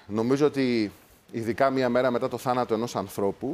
Νομίζω ότι ειδικά μία μέρα μετά το θάνατο ενός ανθρώπου,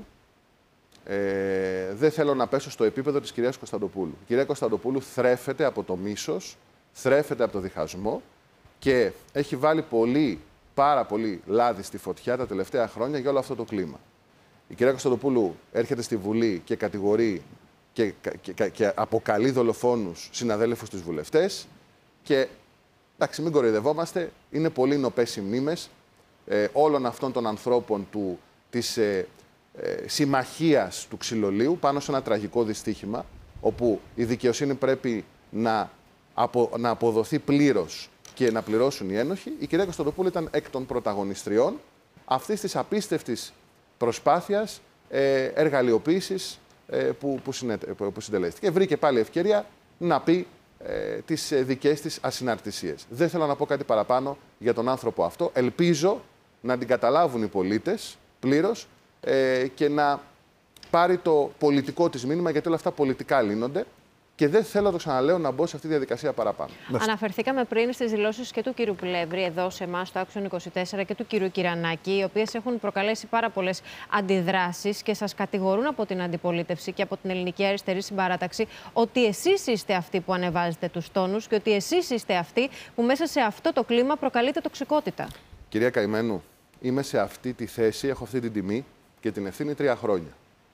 δεν θέλω να πέσω στο επίπεδο της κυρίας Κωνσταντοπούλου. Η κυρία Κωνσταντοπούλου θρέφεται από το μίσος, θρέφεται από το διχασμό και έχει βάλει πάρα πολύ λάδι στη φωτιά τα τελευταία χρόνια για όλο αυτό το κλίμα. Η κυρία Κωνσταντοπούλου έρχεται στη Βουλή και κατηγορεί και αποκαλεί δολοφόνους συναδέλφους τους βουλευτές και, εντάξει, μην κοροϊδευόμαστε, είναι πολύ νοπές οι μνήμες όλων αυτών των ανθρώπων της συμμαχίας του ξυλολείου πάνω σε ένα τραγικό δυστύχημα, όπου η δικαιοσύνη πρέπει να αποδοθεί πλήρως και να πληρώσουν οι ένοχοι. Η κυρία Κωνσταντοπούλου ήταν εκ των πρωταγωνιστριών αυτής της απίστευτης προσπάθειας εργαλειοποίησης που συντελέστηκε. Βρήκε πάλι ευκαιρία να πει τις δικές της ασυναρτησίες. Δεν θέλω να πω κάτι παραπάνω για τον άνθρωπο αυτό. Ελπίζω να την καταλάβουν οι πολίτες πλήρως και να πάρει το πολιτικό της μήνυμα, γιατί όλα αυτά πολιτικά λύνονται. Και δεν θέλω, το ξαναλέω, να μπω σε αυτή τη διαδικασία παραπάνω. Αναφερθήκαμε πριν στις δηλώσεις και του κύριου Πλεύρη, εδώ σε εμάς, στο Άξιον 24, και του κύριου Κυρανάκη, οι οποίες έχουν προκαλέσει πάρα πολλές αντιδράσεις και σας κατηγορούν από την αντιπολίτευση και από την Ελληνική Αριστερή Συμπαράταξη ότι εσείς είστε αυτοί που ανεβάζετε τους τόνους και ότι εσείς είστε αυτοί που μέσα σε αυτό το κλίμα προκαλείτε τοξικότητα. Κυρία Καημένου, είμαι σε αυτή τη θέση, έχω αυτή την τιμή και την ευθύνη 3 χρόνια.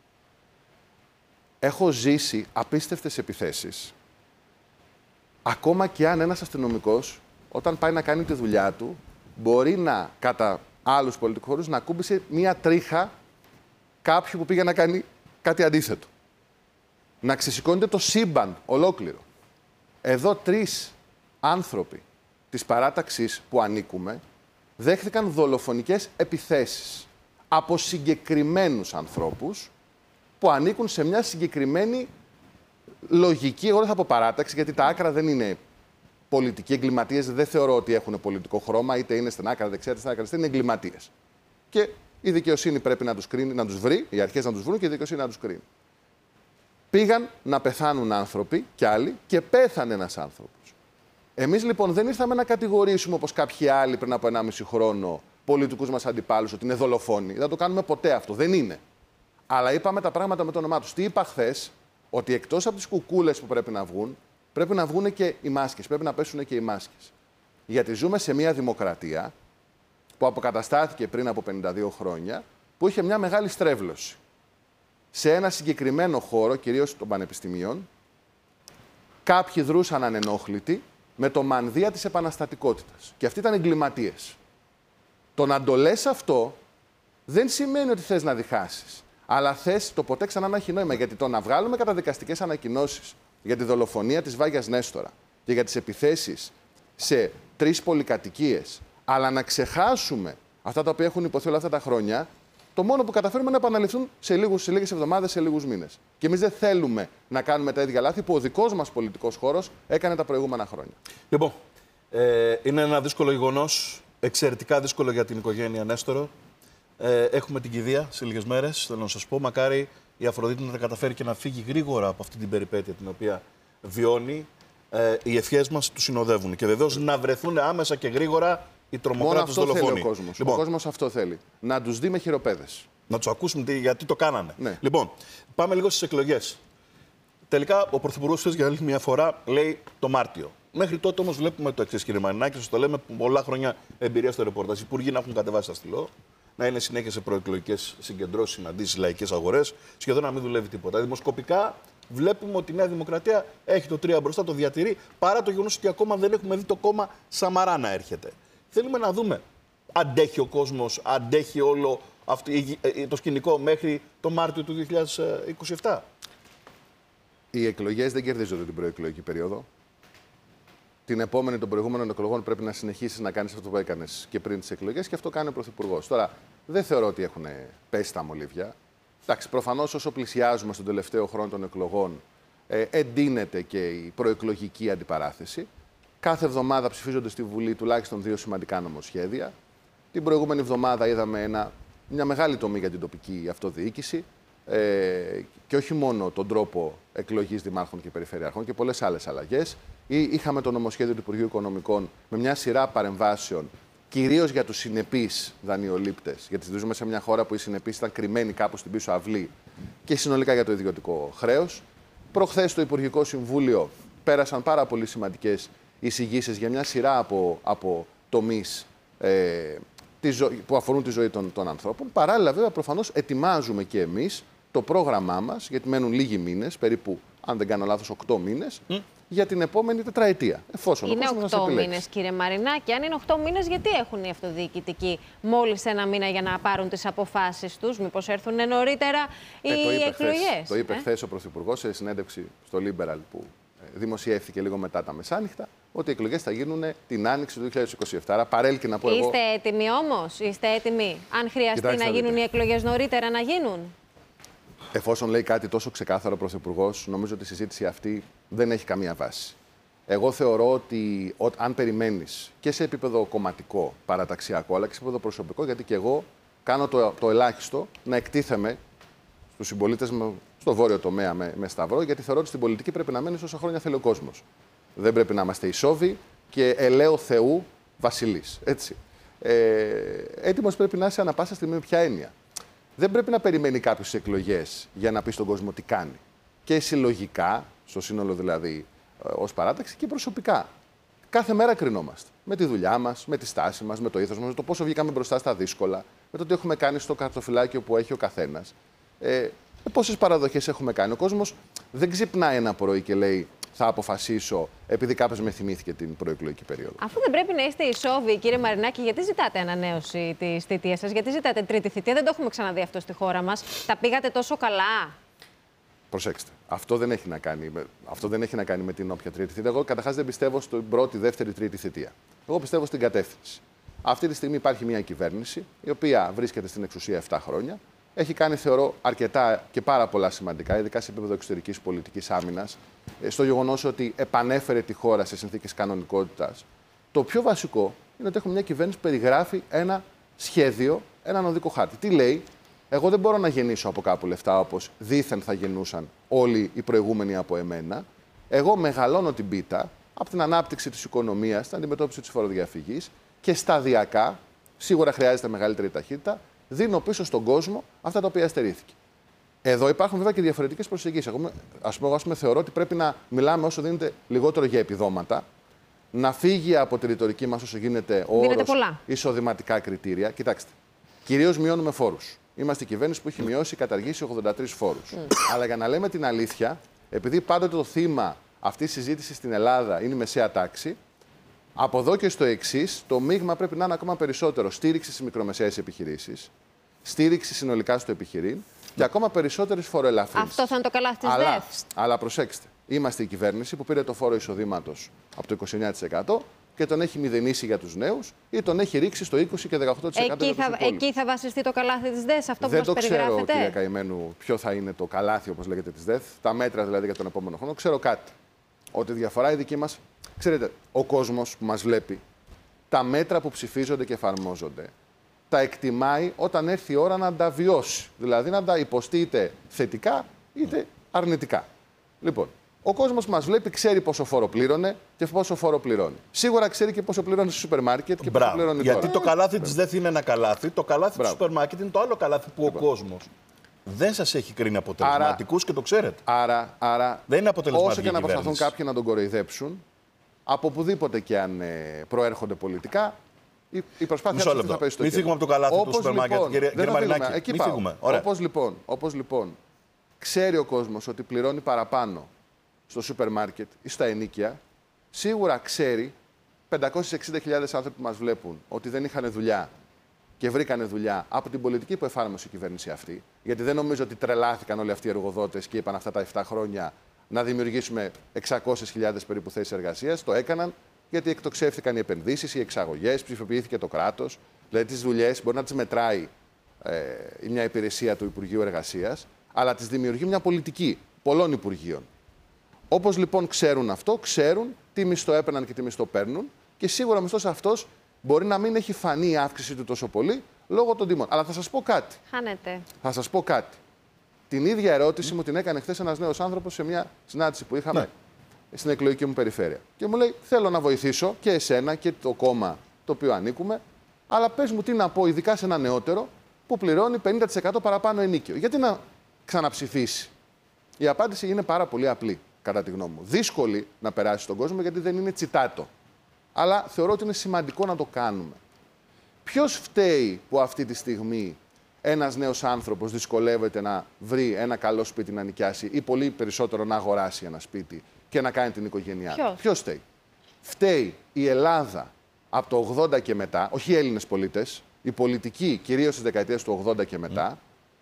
Έχω ζήσει απίστευτες επιθέσεις. Ακόμα και αν ένας αστυνομικός, όταν πάει να κάνει τη δουλειά του, μπορεί να, κατά άλλους πολιτικούς χώρους, να ακούμπησε μία τρίχα κάποιου που πήγε να κάνει κάτι αντίθετο. Να ξεσηκώνεται το σύμπαν ολόκληρο. Εδώ 3 άνθρωποι της παράταξης που ανήκουμε δέχθηκαν δολοφονικές επιθέσεις από συγκεκριμένους ανθρώπους που ανήκουν σε μια συγκεκριμένη λογική, εγώ δεν θα πω παράταξη, γιατί τα άκρα δεν είναι πολιτικοί εγκληματίες, δεν θεωρώ ότι έχουν πολιτικό χρώμα, είτε είναι στην άκρα δεξιά, είτε στην άκρα αριστερά, είναι εγκληματίες. Και η δικαιοσύνη πρέπει να τους κρίνει, να τους βρει, οι αρχές να τους βρουν και η δικαιοσύνη να τους κρίνει. Πήγαν να πεθάνουν άνθρωποι κι άλλοι και πέθανε ένας άνθρωπος. Εμείς λοιπόν δεν ήρθαμε να κατηγορήσουμε όπως κάποιοι άλλοι πριν από 1,5 χρόνο πολιτικούς μας αντιπάλους ότι είναι δολοφόνοι. Δεν το κάνουμε ποτέ αυτό. Δεν είναι. Αλλά είπαμε τα πράγματα με το όνομά τους. Τι είπα χθες, ότι εκτός από τις κουκούλες που πρέπει να βγουν και οι μάσκες. Πρέπει να πέσουν και οι μάσκες. Γιατί ζούμε σε μια δημοκρατία που αποκαταστάθηκε πριν από 52 χρόνια, που είχε μια μεγάλη στρέβλωση. Σε ένα συγκεκριμένο χώρο, κυρίως των πανεπιστημίων, κάποιοι δρούσαν ανενόχλητοι με το μανδύα της επαναστατικότητας. Και αυτοί ήταν εγκληματίες. Το να το λες αυτό δεν σημαίνει ότι θες να διχάσεις. Αλλά θες το ποτέ ξανά να έχει νόημα. Γιατί το να βγάλουμε καταδικαστικές ανακοινώσεις για τη δολοφονία της Βάγιας Νέστορα και για τις επιθέσεις σε 3 πολυκατοικίες, αλλά να ξεχάσουμε αυτά τα οποία έχουν υποθεί όλα αυτά τα χρόνια, το μόνο που καταφέρουμε είναι να επαναληφθούν σε λίγες εβδομάδες, σε λίγους μήνες. Και εμείς δεν θέλουμε να κάνουμε τα ίδια λάθη που ο δικός μας πολιτικός χώρος έκανε τα προηγούμενα χρόνια. Λοιπόν, είναι ένα δύσκολο γεγονός, εξαιρετικά δύσκολο για την οικογένεια Νέστορο. Έχουμε την κηδεία σε λίγες μέρες. Θέλω να σας πω, μακάρι η Αφροδίτη να τα καταφέρει και να φύγει γρήγορα από αυτή την περιπέτεια την οποία βιώνει. Οι ευχές μας του συνοδεύουν. Και βεβαίως να βρεθούν άμεσα και γρήγορα οι τρομοκράτες δολοφόνοι. Θέλει ο κόσμος. Λοιπόν, ο κόσμος αυτό θέλει. Να τους δει με χειροπέδες. Να τους ακούσουμε γιατί το κάνανε. Ναι. Λοιπόν, πάμε λίγο στις εκλογές. Τελικά, ο Πρωθυπουργός για άλλη μια φορά λέει το Μάρτιο. Μέχρι τότε όμως βλέπουμε το εξής, κύριε Μαρινάκη, σας το λέμε πολλά χρόνια εμπειρία στο ρεπορτάζ. Οι υπουργοί να έχουν κατεβάσει στα στυλό, να είναι συνέχεια σε προεκλογικές συγκεντρώσεις, συναντήσεις, λαϊκές αγορές, σχεδόν να μην δουλεύει τίποτα. Δημοσκοπικά βλέπουμε ότι η Νέα Δημοκρατία έχει το 3 μπροστά, το διατηρεί, παρά το γεγονός ότι ακόμα δεν έχουμε δει το κόμμα Σαμαρά να έρχεται. Θέλουμε να δούμε, αντέχει ο κόσμος, αντέχει όλο το σκηνικό μέχρι το Μάρτιο του 2027. Οι εκλογές δεν κερδίζονται την προεκλογική περίοδο. Την επόμενη των προηγούμενων εκλογών πρέπει να συνεχίσεις να κάνεις αυτό που έκανες και πριν τις εκλογές και αυτό κάνει ο Πρωθυπουργός. Τώρα, δεν θεωρώ ότι έχουν πέσει τα μολύβια. Εντάξει, προφανώς όσο πλησιάζουμε στον τελευταίο χρόνο των εκλογών, εντείνεται και η προεκλογική αντιπαράθεση. Κάθε εβδομάδα ψηφίζονται στη Βουλή τουλάχιστον 2 σημαντικά νομοσχέδια. Την προηγούμενη εβδομάδα είδαμε μια μεγάλη τομή για την τοπική αυτοδιοίκηση και όχι μόνο τον τρόπο εκλογής δημάρχων και περιφερειάρχων και πολλές άλλες αλλαγές. Είχαμε το νομοσχέδιο του Υπουργείου Οικονομικών με μια σειρά παρεμβάσεων κυρίως για τους συνεπείς δανειολήπτες, γιατί ζούμε σε μια χώρα που οι συνεπείς ήταν κρυμμένοι κάπου στην πίσω αυλή, και συνολικά για το ιδιωτικό χρέος. Προχθές στο Υπουργικό Συμβούλιο πέρασαν πάρα πολύ σημαντικές εισηγήσεις για μια σειρά από τομείς που αφορούν τη ζωή των ανθρώπων. Παράλληλα, βέβαια, προφανώς ετοιμάζουμε και εμείς το πρόγραμμά μας, γιατί μένουν λίγοι μήνες, περίπου, αν δεν κάνω λάθος, 8 μήνες, για την επόμενη τετραετία. Εφόσον είναι 8 μήνες, κύριε Μαρινάκη. Αν είναι 8 μήνες, γιατί έχουν οι αυτοδιοικητικοί μόλις ένα μήνα για να πάρουν τις αποφάσεις τους? Μήπως έρθουν νωρίτερα οι εκλογές? Το είπε χθες ο Πρωθυπουργός σε συνέντευξη στο Liberal που δημοσιεύθηκε λίγο μετά τα μεσάνυχτα, ότι οι εκλογές θα γίνουν την άνοιξη του 2027. Άρα παρέλκει να πω εγώ. Είστε έτοιμοι όμως? Είστε έτοιμοι? Αν χρειαστεί να γίνουν οι εκλογές νωρίτερα, να γίνουν? Εφόσον λέει κάτι τόσο ξεκάθαρο ο Πρωθυπουργός, νομίζω ότι η συζήτηση αυτή δεν έχει καμία βάση. Εγώ θεωρώ ότι αν περιμένεις και σε επίπεδο κομματικό, παραταξιακό, αλλά και σε επίπεδο προσωπικό, γιατί και εγώ κάνω το ελάχιστο να εκτίθεμαι στους συμπολίτες μου στο βόρειο τομέα με σταυρό, γιατί θεωρώ ότι στην πολιτική πρέπει να μένεις όσα χρόνια θέλει ο κόσμος. Δεν πρέπει να είμαστε ισόβοι και ελαίο Θεού βασιλείς. Έτσι. Έτοιμος πρέπει να είσαι ανά πάσα στιγμή με ποια έννοια. Δεν πρέπει να περιμένει κάποιος τις εκλογές για να πει στον κόσμο τι κάνει. Και συλλογικά, στο σύνολο δηλαδή ως παράταξη, και προσωπικά. Κάθε μέρα κρινόμαστε. Με τη δουλειά μας, με τη στάση μας, με το ήθος μας, με το πόσο βγήκαμε μπροστά στα δύσκολα, με το τι έχουμε κάνει στο καρτοφυλάκιο που έχει ο καθένας. Πόσες παραδοχές έχουμε κάνει. Ο κόσμος δεν ξυπνάει ένα πρωί και λέει θα αποφασίσω επειδή κάποιος με θυμήθηκε την προεκλογική περίοδο. Αφού δεν πρέπει να είστε ισόβοι, κύριε Μαρινάκη, γιατί ζητάτε ανανέωση της θητείας σας? Γιατί ζητάτε τρίτη θητεία? Δεν το έχουμε ξαναδεί αυτό στη χώρα μας. Τα πήγατε τόσο καλά? Προσέξτε. Αυτό δεν έχει να κάνει με την όποια τρίτη θητεία. Εγώ καταρχάς δεν πιστεύω στην πρώτη, δεύτερη, τρίτη θητεία. Εγώ πιστεύω στην κατεύθυνση. Αυτή τη στιγμή υπάρχει μια κυβέρνηση η οποία βρίσκεται στην εξουσία 7 χρόνια. Έχει κάνει, θεωρώ, αρκετά και πάρα πολλά σημαντικά, ειδικά σε επίπεδο εξωτερικής πολιτικής άμυνας, στο γεγονός ότι επανέφερε τη χώρα σε συνθήκες κανονικότητας. Το πιο βασικό είναι ότι έχουμε μια κυβέρνηση που περιγράφει ένα σχέδιο, έναν οδικό χάρτη. Τι λέει? Εγώ δεν μπορώ να γεννήσω από κάπου λεφτά όπως δήθεν θα γεννούσαν όλοι οι προηγούμενοι από εμένα. Εγώ μεγαλώνω την πίτα από την ανάπτυξη της οικονομίας, την αντιμετώπιση της φοροδιαφυγής και σταδιακά, σίγουρα χρειάζεται μεγαλύτερη ταχύτητα, δίνω πίσω στον κόσμο αυτά τα οποία στερήθηκε. Εδώ υπάρχουν βέβαια και διαφορετικές προσεγγίσεις. Εγώ θεωρώ ότι πρέπει να μιλάμε όσο δίνεται λιγότερο για επιδόματα, να φύγει από τη ρητορική μας όσο γίνεται ο όρος εισοδηματικά κριτήρια. Κοιτάξτε, κυρίως μειώνουμε φόρους. Είμαστε η κυβέρνηση που έχει μειώσει, καταργήσει 83 φόρους. Αλλά για να λέμε την αλήθεια, επειδή πάντοτε το θύμα αυτής της συζήτησης στην Ελλάδα είναι η μεσαία τάξη, από εδώ και στο εξής, το μείγμα πρέπει να είναι ακόμα περισσότερο στήριξη στις μικρομεσαίες επιχειρήσεις, στήριξη συνολικά στο επιχειρήν και ακόμα περισσότερες φοροελαφρύνσεις. Αυτό θα είναι το καλάθι της ΔΕΘ. Αλλά προσέξτε, είμαστε η κυβέρνηση που πήρε το φόρο εισοδήματος από το 29% και τον έχει μηδενίσει για τους νέους ή τον έχει ρίξει στο 20% και 18%. Εκεί θα βασιστεί το καλάθι της ΔΕΘ, αυτό που μας περιγράφετε? Δεν το ξέρω, κυρία Καημένου, ποιο θα είναι το καλάθι, όπως λέγεται, της ΔΕΘ, τα μέτρα δηλαδή για τον επόμενο χρόνο. Ξέρω κάτι, ότι η διαφορά η δική μας, ξέρετε, ο κόσμος που μας βλέπει, τα μέτρα που ψηφίζονται και εφαρμόζονται, τα εκτιμάει όταν έρθει η ώρα να τα βιώσει. Δηλαδή να τα υποστεί είτε θετικά είτε αρνητικά. Λοιπόν, ο κόσμος που μας βλέπει ξέρει πόσο φόρο πλήρωνε και πόσο φόρο πληρώνει. Σίγουρα ξέρει και πόσο πληρώνει στο σούπερ μάρκετ και πόσο πληρώνει τώρα. Γιατί το καλάθι της ΔΕΘ είναι ένα καλάθι, το καλάθι του σούπερ μάρκετ είναι το άλλο καλάθι που ο κόσμος δεν σας έχει κρίνει αποτελεσματικούς και το ξέρετε. Άρα δεν είναι αποτελεσματική όσο και να προσπαθούν κάποιοι να τον κοροϊδέψουν, από οπουδήποτε και αν προέρχονται πολιτικά, η προσπάθεια αυτή θα πέσει στο χέρι. Μην φύγουμε από το καλάθι του σούπερ μάρκετ, κύριε Μαρινάκη. Εκεί πάω. Όπως λοιπόν ξέρει ο κόσμος ότι πληρώνει παραπάνω στο σούπερ μάρκετ ή στα ενοίκια, σίγουρα ξέρει 560.000 άνθρωποι που μας βλέπουν ότι δεν είχαν δουλειά και βρήκανε δουλειά από την πολιτική που εφάρμοσε η κυβέρνηση αυτή. Γιατί δεν νομίζω ότι τρελάθηκαν όλοι αυτοί οι εργοδότες και είπαν αυτά τα 7 χρόνια να δημιουργήσουμε 600.000 περίπου θέσεις εργασίας. Το έκαναν γιατί εκτοξεύτηκαν οι επενδύσεις, οι εξαγωγές, ψηφιοποιήθηκε το κράτος. Δηλαδή τις δουλειές μπορεί να τις μετράει μια υπηρεσία του Υπουργείου Εργασίας, αλλά τις δημιουργεί μια πολιτική πολλών Υπουργείων. Όπως λοιπόν ξέρουν αυτό, ξέρουν τι μισθό έπαιρναν και τι μισθό παίρνουν και σίγουρα ο μισθός αυτός μπορεί να μην έχει φανεί η αύξηση του τόσο πολύ λόγω των τιμών. Αλλά θα σας πω κάτι. Χάνετε. Θα σας πω κάτι. Την ίδια ερώτηση μου την έκανε χθες ένας νέος άνθρωπος σε μια συνάντηση που είχαμε στην εκλογική μου περιφέρεια. Και μου λέει: θέλω να βοηθήσω και εσένα και το κόμμα το οποίο ανήκουμε Αλλά πες μου τι να πω, ειδικά σε ένα νεότερο που πληρώνει 50% παραπάνω ενίκιο. Γιατί να ξαναψηφίσει? Η απάντηση είναι πάρα πολύ απλή, κατά τη γνώμη μου. Δύσκολη να περάσει στον κόσμο γιατί δεν είναι τσιτάτο. Αλλά θεωρώ ότι είναι σημαντικό να το κάνουμε. Ποιος φταίει που αυτή τη στιγμή ένας νέος άνθρωπος δυσκολεύεται να βρει ένα καλό σπίτι να νοικιάσει ή πολύ περισσότερο να αγοράσει ένα σπίτι και να κάνει την οικογένειά του? Ποιος φταίει? Φταίει η Ελλάδα από το 80 και μετά, όχι οι Έλληνες πολίτες, οι πολιτικοί κυρίως στις δεκαετίες του 80 και μετά,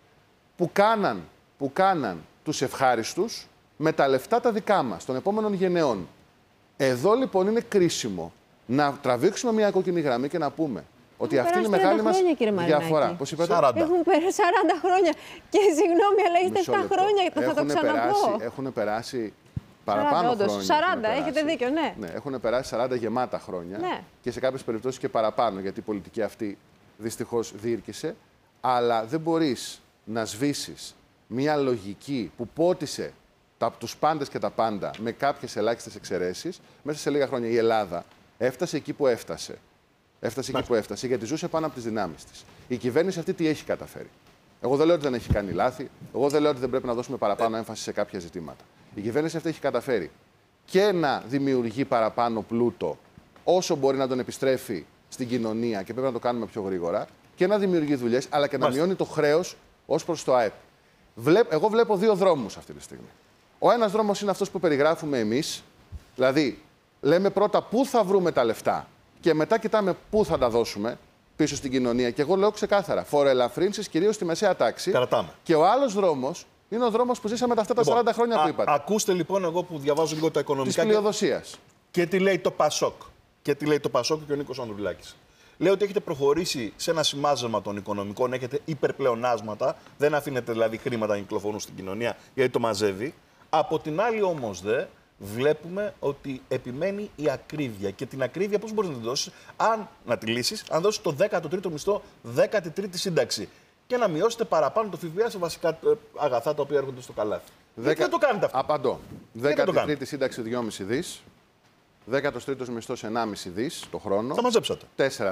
που κάναν τους ευχάριστους με τα λεφτά τα δικά μας, των επόμενων γενεών. Εδώ λοιπόν είναι κρίσιμο να τραβήξουμε μια κόκκινη γραμμή και να πούμε ότι αυτή είναι η μεγάλη μας διαφορά. Πώς είπατε? 40. Έχουν περάσει 40 χρόνια. Και συγγνώμη, αλλά είστε 7 χρόνια, θα το ξαναπώ. Έχουν περάσει παραπάνω χρόνια. 40, έχετε δίκιο, ναι. Ναι, έχουν περάσει 40 γεμάτα χρόνια, ναι. Και σε κάποιες περιπτώσεις και παραπάνω, γιατί η πολιτική αυτή δυστυχώς διήρκησε. Αλλά δεν μπορείς να σβήσεις μια λογική που πότισε τους πάντες και τα πάντα με κάποιες ελάχιστες εξαιρέσεις. Μέσα σε λίγα χρόνια η Ελλάδα έφτασε εκεί που έφτασε. Έφτασε εκεί που έφτασε, γιατί ζούσε πάνω από τις δυνάμεις της. Η κυβέρνηση αυτή τι έχει καταφέρει? Εγώ δεν λέω ότι δεν έχει κάνει λάθη. Εγώ δεν λέω ότι δεν πρέπει να δώσουμε παραπάνω έμφαση σε κάποια ζητήματα. Η κυβέρνηση αυτή έχει καταφέρει και να δημιουργεί παραπάνω πλούτο όσο μπορεί να τον επιστρέφει στην κοινωνία και πρέπει να το κάνουμε πιο γρήγορα, και να δημιουργεί δουλειές, αλλά και να μειώνει το χρέος ως προς το ΑΕΠ. Εγώ βλέπω δύο δρόμους αυτή τη στιγμή. Ο ένας δρόμος είναι αυτός που περιγράφουμε εμείς, δηλαδή λέμε πρώτα πού θα βρούμε τα λεφτά και μετά κοιτάμε πού θα τα δώσουμε πίσω στην κοινωνία. Και εγώ λέω ξεκάθαρα, φοροελαφρύνσεις κυρίως στη μεσαία τάξη. Κρατάμε. Και ο άλλος δρόμος είναι ο δρόμος που ζήσαμε αυτά τα 40 χρόνια που είπατε. Ακούστε λοιπόν, εγώ που διαβάζω λίγο τα οικονομικά. Της πλειοδοσίας. Και τι λέει το Πασόκ. Και τι λέει το Πασόκ και ο Νίκος Ανδρουλάκης. Λέει ότι έχετε προχωρήσει σε ένα σημάζεμα των οικονομικών, έχετε υπερπλεονάσματα, δεν αφήνετε δηλαδή χρήματα να κυκλοφορούν στην κοινωνία γιατί το μαζεύει. Από την άλλη όμως βλέπουμε ότι επιμένει η ακρίβεια. Και την ακρίβεια πώς μπορείς να τη δώσεις? Να τη λύσεις, αν δώσεις το 13ο μισθό, 13η σύνταξη. Και να μειώσετε παραπάνω το ΦΠΑ σε βασικά αγαθά τα οποία έρχονται στο καλάθι. Γιατί δεν το κάνετε αυτό? Απαντώ. 13η σύνταξη 2,5 δις. 13ος μισθός 1,5 δις το χρόνο. Θα μαζέψατε.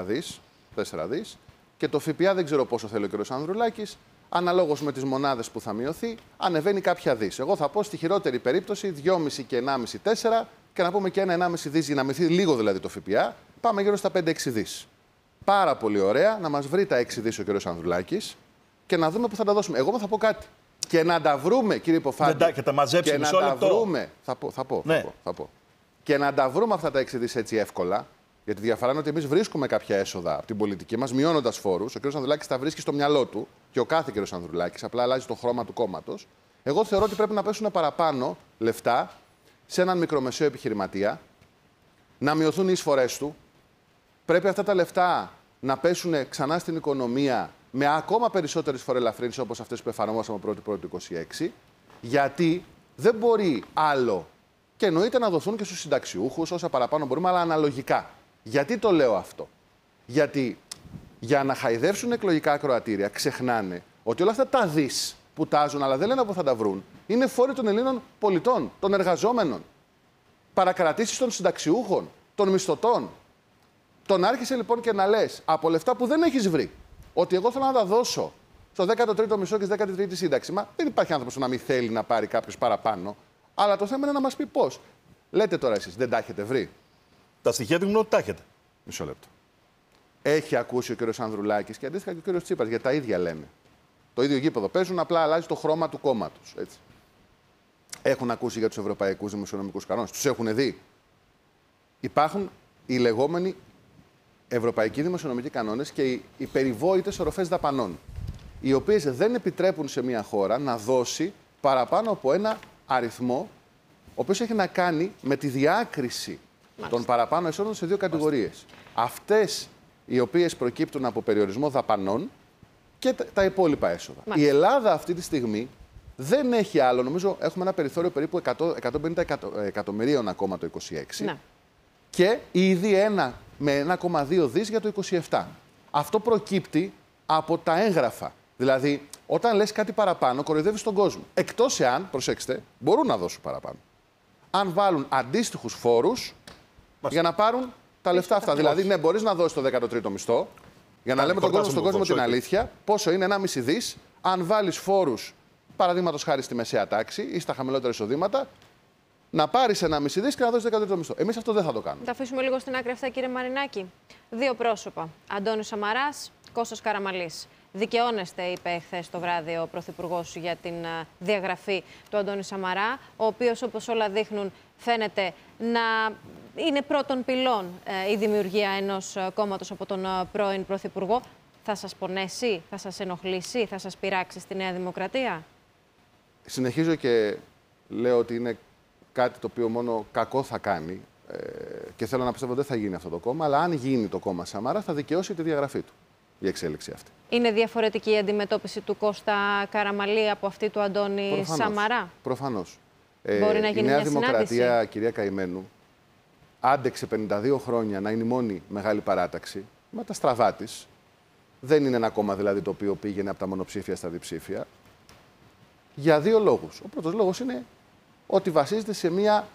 4 δις. Και το ΦΠΑ δεν ξέρω πόσο θέλει ο κ. Ανδρουλάκης. Αναλόγως με τις μονάδες που θα μειωθεί, ανεβαίνει κάποια δις. Εγώ θα πω στη χειρότερη περίπτωση 2,5 και 1,5, 4 και να πούμε και 1,5 δις για να μειωθεί λίγο δηλαδή το ΦΠΑ. Πάμε γύρω στα 5-6 δις. Πάρα πολύ ωραία να μας βρει τα 6 δις ο κ. Ανδρουλάκης και να δούμε πού θα τα δώσουμε. Εγώ θα πω κάτι. Και να τα βρούμε, κύριε Υποφάντη. Και τα μαζέψει και μισό να λεπτό. τα βρούμε. Θα πω. Και να τα βρούμε αυτά τα 6 δις έτσι εύκολα. Γιατί διαφορά είναι ότι εμείς βρίσκουμε κάποια έσοδα από την πολιτική μας, μειώνοντας φόρους. Ο κ. Ανδρουλάκης τα βρίσκει στο μυαλό του και ο κάθε κ. Ανδρουλάκης, απλά αλλάζει το χρώμα του κόμματος. Εγώ θεωρώ ότι πρέπει να πέσουν παραπάνω λεφτά σε έναν μικρομεσαίο επιχειρηματία, να μειωθούν οι εισφορές του. Πρέπει αυτά τα λεφτά να πέσουν ξανά στην οικονομία με ακόμα περισσότερες φοροελαφρύνσεις όπως αυτές που εφαρμόσαμε 1η του 2026. Γιατί δεν μπορεί άλλο. Και εννοείται να δοθούν και στους συνταξιούχους όσα παραπάνω μπορούμε, αλλά αναλογικά. Γιατί το λέω αυτό? Γιατί για να χαϊδεύσουν εκλογικά ακροατήρια ξεχνάνε ότι όλα αυτά τα δις που τάζουν, αλλά δεν λένε από θα τα βρουν, είναι φόροι των Ελλήνων πολιτών, των εργαζόμενων. Παρακρατήσεις των συνταξιούχων, των μισθωτών. Τον άρχισε λοιπόν και να λες από λεφτά που δεν έχεις βρει, ότι εγώ θέλω να τα δώσω στο 13ο μισθό και στη 13η σύνταξη. Μα δεν υπάρχει άνθρωπος που να μην θέλει να πάρει κάποιος παραπάνω. Αλλά το θέμα είναι να μας πει πώς. Λέτε τώρα εσείς, δεν τα έχετε βρει? Τα στοιχεία δείχνουν ότι τα έχετε. Μισό λεπτό. Έχει ακούσει ο κ. Ανδρουλάκης και αντίστοιχα και ο κ. Τσίπρας, γιατί τα ίδια λένε. Το ίδιο γήπεδο παίζουν, απλά αλλάζει το χρώμα του κόμματος. Έχουν ακούσει για τους ευρωπαϊκούς δημοσιονομικούς κανόνες? Τους έχουν δει? Υπάρχουν οι λεγόμενοι ευρωπαϊκοί δημοσιονομικοί κανόνες και οι περιβόητες οροφές δαπανών, οι οποίες δεν επιτρέπουν σε μια χώρα να δώσει παραπάνω από ένα αριθμό, ο οποίος έχει να κάνει με τη διάκριση των παραπάνω εσόδων σε δύο κατηγορίες. Αυτές οι οποίες προκύπτουν από περιορισμό δαπανών και τα υπόλοιπα έσοδα. Η Ελλάδα αυτή τη στιγμή δεν έχει άλλο. Νομίζω έχουμε ένα περιθώριο περίπου 150 εκατομμυρίων ακόμα το 26. Ναι. Και ήδη με 1,2 δις για το 27. Αυτό προκύπτει από τα έγγραφα. Δηλαδή, όταν λες κάτι παραπάνω, κοροϊδεύεις τον κόσμο. Εκτός εάν, προσέξτε, μπορούν να δώσουν παραπάνω. Αν βάλουν αντίστοιχους φόρους για να πάρουν τα λεφτά αυτά. Δηλαδή, ναι, μπορείς να δώσεις το 13ο μισθό, Για να λέμε στον κόσμο την αλήθεια, πόσο είναι 1,5 δις, αν βάλεις φόρους, παραδείγματος χάρη στη μεσαία τάξη ή στα χαμηλότερα εισοδήματα, να πάρεις 1,5 δις και να δώσεις 10% μισθό. Εμείς αυτό δεν θα το κάνουμε. Τα αφήσουμε λίγο στην άκρη αυτά, κύριε Μαρινάκη. Δύο πρόσωπα. Αντώνης Σαμαράς, Κώστας Καραμανλής. Δικαιώνεστε, είπε χθες το βράδυ ο Πρωθυπουργός, για την διαγραφή του Αντώνη Σαμαρά, ο οποίος, όπως όλα δείχνουν, φαίνεται να είναι πρώτων πυλών η δημιουργία ενός κόμματος από τον πρώην Πρωθυπουργό. Θα σας πονέσει, θα σας ενοχλήσει, θα σας πειράξει στη Νέα Δημοκρατία? Συνεχίζω και λέω ότι είναι κάτι το οποίο μόνο κακό θα κάνει και θέλω να πιστεύω ότι δεν θα γίνει αυτό το κόμμα, αλλά αν γίνει το κόμμα Σαμαρά θα δικαιώσει τη διαγραφή του, η εξέλιξη αυτή. Είναι διαφορετική η αντιμετώπιση του Κώστα Καραμανλή από αυτή του Αντώνη Σαμαρά? Προφανώς. Μπορεί να γίνει η Νέα μια Δημοκρατία, συνάντηση. κυρία Καημένου, άντεξε 52 χρόνια να είναι η μόνη μεγάλη παράταξη με τα στραβά της. Δεν είναι ένα κόμμα δηλαδή το οποίο πήγαινε από τα μονοψήφια στα διψήφια. Για δύο λόγους. Ο πρώτος λόγος είναι ότι βασίζεται σε μια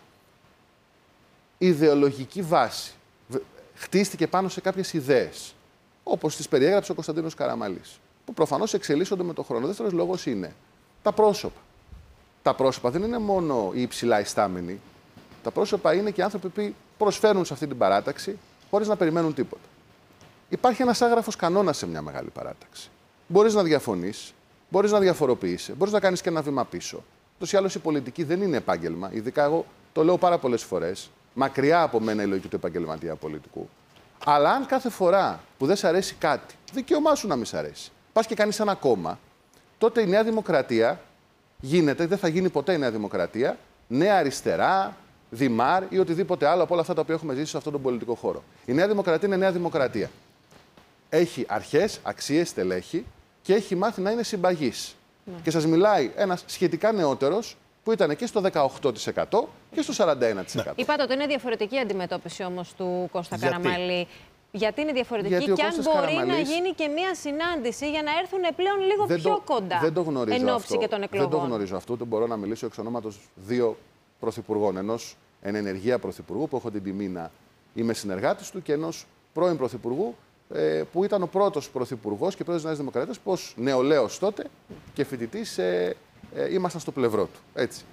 ιδεολογική βάση. Χτίστηκε πάνω σε κάποιες ιδέες, όπως τις περιέγραψε ο Κωνσταντίνος Καραμανλής, που προφανώς εξελίσσονται με τον χρόνο. Ο δεύτερος λόγος είναι τα πρόσωπα. Τα πρόσωπα δεν είναι μόνο οι υψηλά ιστάμενοι. Τα πρόσωπα είναι και άνθρωποι που προσφέρουν σε αυτή την παράταξη χωρίς να περιμένουν τίποτα. Υπάρχει ένας άγραφος κανόνας σε μια μεγάλη παράταξη. Μπορείς να διαφωνείς, μπορείς να διαφοροποιείσαι, μπορείς να κάνεις και ένα βήμα πίσω. Ούτως ή άλλως η πολιτική δεν είναι επάγγελμα, ειδικά εγώ το λέω πάρα πολλές φορές, μακριά από μένα η λογική του επαγγελματία πολιτικού. Αλλά αν κάθε φορά που δεν σ' αρέσει κάτι, δικαίωμά σου να μην σ' αρέσει, πας και κάνεις ένα κόμμα, τότε η Νέα Δημοκρατία γίνεται, δεν θα γίνει ποτέ η Νέα Δημοκρατία, Νέα Αριστερά, Δημάρ ή οτιδήποτε άλλο από όλα αυτά τα οποία έχουμε ζήσει σε αυτόν τον πολιτικό χώρο. Η Νέα Δημοκρατία είναι Νέα Δημοκρατία. Έχει αρχές, αξίες, στελέχη και έχει μάθει να είναι συμπαγής. Ναι. Και σας μιλάει ένας σχετικά νεότερος που ήταν και στο 18% και στο 41%. Ναι. Είπατε ότι είναι διαφορετική η αντιμετώπιση όμως του Κώστα Καραμανλή. Γιατί είναι διαφορετική και αν μπορεί να γίνει και μία συνάντηση για να έρθουν πλέον λίγο πιο κοντά εν ώψη και των εκλογών? Δεν το γνωρίζω αυτό. Το μπορώ να μιλήσω εξ ονόματος δύο πρωθυπουργών. Ενός εν ενεργεία πρωθυπουργού που έχω την τιμή να είμαι συνεργάτης του και ενός πρώην πρωθυπουργού που ήταν ο πρώτος πρωθυπουργός και πρόεδρος της Νέας Δημοκρατίας, που ως νεολαίος τότε και φοιτητής ήμασταν στο πλευρό του. Έτσι.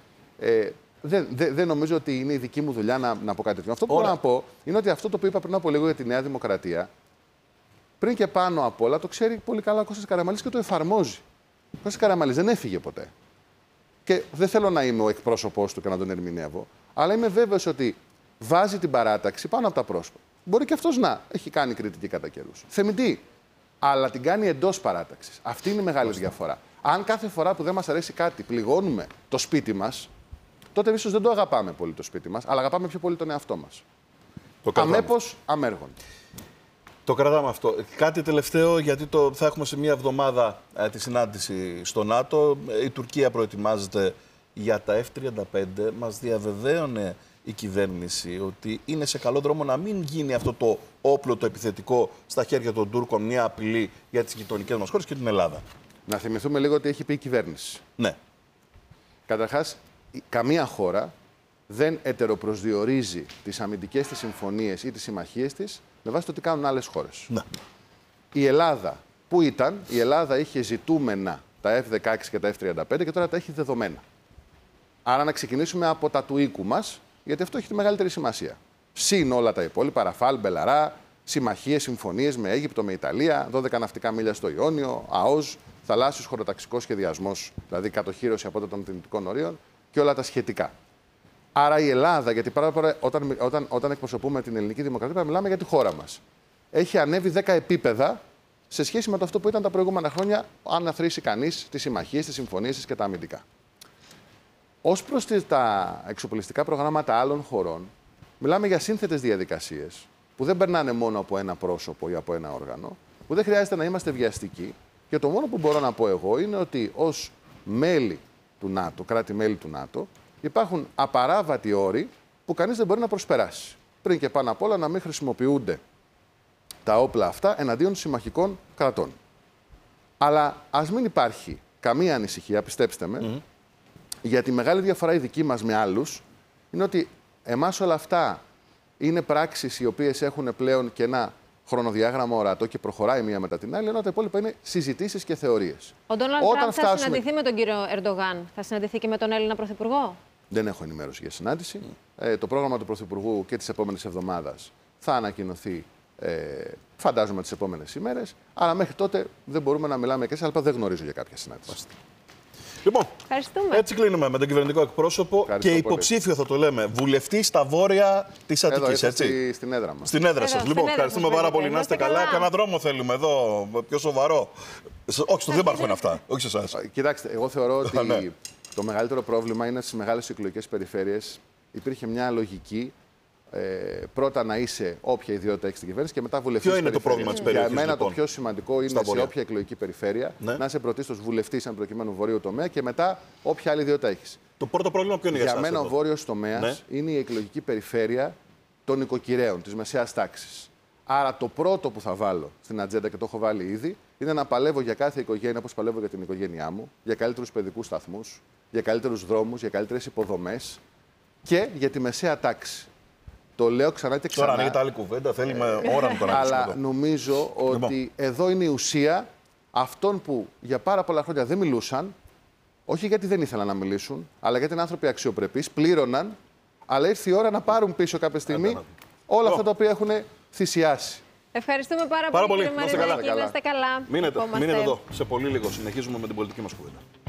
Δεν νομίζω ότι είναι η δική μου δουλειά να πω κάτι τέτοιο. Αυτό που μπορώ να πω είναι ότι αυτό το οποίο είπα πριν από λίγο για τη Νέα Δημοκρατία, πριν και πάνω απ' όλα το ξέρει πολύ καλά ο Κώστας Καραμανλής και το εφαρμόζει. Ο Κώστας Καραμανλής δεν έφυγε ποτέ. Και δεν θέλω να είμαι ο εκπρόσωπός του και να τον ερμηνεύω, αλλά είμαι βέβαιος ότι βάζει την παράταξη πάνω από τα πρόσωπα. Μπορεί και αυτός να έχει κάνει κριτική κατά καιρούς. Θεμητή. Αλλά την κάνει εντός παράταξης. Αυτή είναι η μεγάλη διαφορά. Αν κάθε φορά που δεν μας αρέσει κάτι πληγώνουμε το σπίτι μας, τότε ίσως δεν το αγαπάμε πολύ το σπίτι μας, αλλά αγαπάμε πιο πολύ τον εαυτό μας. Αμέπως αμέργων. Το κρατάμε αυτό. Κάτι τελευταίο, γιατί θα έχουμε σε μία εβδομάδα τη συνάντηση στο ΝΑΤΟ. Η Τουρκία προετοιμάζεται για τα F-35. Μας διαβεβαίωνε η κυβέρνηση ότι είναι σε καλό δρόμο να μην γίνει αυτό το όπλο, το επιθετικό στα χέρια των Τούρκων, μια απειλή για τις γειτονικές μας χώρες και την Ελλάδα. Να θυμηθούμε λίγο τι έχει πει η κυβέρνηση. Ναι. Καταρχάς, καμία χώρα δεν ετεροπροσδιορίζει τις αμυντικές της συμφωνίες ή τις συμμαχίες της με βάση το τι κάνουν άλλες χώρες. Ναι. Η Ελλάδα, που ήταν, η Ελλάδα είχε ζητούμενα τα F-16 και τα F-35 και τώρα τα έχει δεδομένα. Άρα να ξεκινήσουμε από τα του οίκου μας, γιατί αυτό έχει τη μεγαλύτερη σημασία. Συν όλα τα υπόλοιπα, Ραφάλ, Μπελαρά, συμμαχίες, συμφωνίες με Αίγυπτο, με Ιταλία, 12 ναυτικά μίλια στο Ιόνιο, ΑΟΣ, θαλάσσιος χωροταξικός σχεδιασμός, δηλαδή κατοχύρωση από των δυνητικών ορίων και όλα τα σχετικά. Άρα η Ελλάδα, γιατί όταν εκπροσωπούμε την ελληνική δημοκρατία, μιλάμε για τη χώρα μας. Έχει ανέβει 10 επίπεδα σε σχέση με το αυτό που ήταν τα προηγούμενα χρόνια, αν αθροίσει κανείς τις συμμαχίες, τις συμφωνίες και τα αμυντικά. Ως προς τα εξοπλιστικά προγράμματα άλλων χωρών, μιλάμε για σύνθετες διαδικασίες που δεν περνάνε μόνο από ένα πρόσωπο ή από ένα όργανο, που δεν χρειάζεται να είμαστε βιαστικοί. Και το μόνο που μπορώ να πω εγώ είναι ότι ως μέλη του ΝΑΤΟ, κράτη-μέλη του ΝΑΤΟ, υπάρχουν απαράβατοι όροι που κανείς δεν μπορεί να προσπεράσει. Πριν και πάνω απ' όλα να μην χρησιμοποιούνται τα όπλα αυτά εναντίον συμμαχικών κρατών. Αλλά ας μην υπάρχει καμία ανησυχία, πιστέψτε με, γιατί η μεγάλη διαφορά η δική μας με άλλους είναι ότι εμάς όλα αυτά είναι πράξεις οι οποίες έχουν πλέον και ένα χρονοδιάγραμμα ορατό και προχωράει μία μετά την άλλη, ενώ τα υπόλοιπα είναι συζητήσεις και θεωρίες. Ο Ντόναλντ Τραμπ θα συναντηθεί με τον κύριο Ερντογάν, θα συναντηθεί και με τον Έλληνα Πρωθυπουργό. Δεν έχω ενημέρωση για συνάντηση. Το πρόγραμμα του Πρωθυπουργού και της επόμενης εβδομάδας θα ανακοινωθεί, φαντάζομαι, τις επόμενες ημέρες. Αλλά μέχρι τότε δεν μπορούμε να μιλάμε και αλλά δεν γνωρίζω για κάποια συνάντηση. Λοιπόν, ευχαριστούμε. Έτσι κλείνουμε με τον κυβερνητικό εκπρόσωπο και υποψήφιο, θα το λέμε, βουλευτή στα βόρεια της Αττικής. Έτσι. Στην έδρα μας. Στην έδρα σας. Λοιπόν, ευχαριστούμε πάρα πολύ. Να είστε καλά. Κάνα δρόμο θέλουμε εδώ, πιο σοβαρό. Όχι, στο Δήμαρχο είναι αυτά. Όχι σε εσάς. Κοιτάξτε, εγώ θεωρώ ότι το μεγαλύτερο πρόβλημα είναι στις μεγάλες εκλογικές περιφέρειες. Υπήρχε μια λογική. Πρώτα να είσαι όποια ιδιότητα έχει στην κυβέρνηση και μετά βουλευτής. Ποιο είναι το πρόβλημα της περιοχής? Για μένα λοιπόν, το πιο σημαντικό είναι σε όποια εκλογική περιφέρεια να είσαι πρωτίστως βουλευτής, αν προκειμένου βορείου τομέα, και μετά όποια άλλη ιδιότητα έχεις. Το πρώτο πρόβλημα ποιο είναι για εσάς? Για μένα ο βόρειος τομέας είναι η εκλογική περιφέρεια των νοικοκυρέων, της μεσαίας τάξης. Άρα το πρώτο που θα βάλω στην ατζέντα, και το έχω βάλει ήδη, είναι να παλεύω για κάθε οικογένεια όπως παλεύω για την οικογένειά μου, για καλύτερους παιδικούς σταθμούς, για καλύτερους δρόμους, για καλύτερες υποδομές και για τη μεσαία τάξη. Το λέω ξανά και ξανά. Τώρα ανοίγεται άλλη κουβέντα, θέλουμε ώρα να τον ακούσουμε. Αλλά νομίζω ότι εδώ είναι η ουσία αυτών που για πάρα πολλά χρόνια δεν μιλούσαν, όχι γιατί δεν ήθελαν να μιλήσουν, αλλά γιατί είναι άνθρωποι αξιοπρεπείς, πλήρωναν, αλλά ήρθε η ώρα να πάρουν πίσω κάποια στιγμή όλα αυτά τα οποία έχουν θυσιάσει. Ευχαριστούμε πάρα πολύ. Να είστε καλά. Να είστε καλά. Μείνετε εδώ. Σε πολύ λίγο συνεχίζουμε με την πολιτική μας κουβέντα.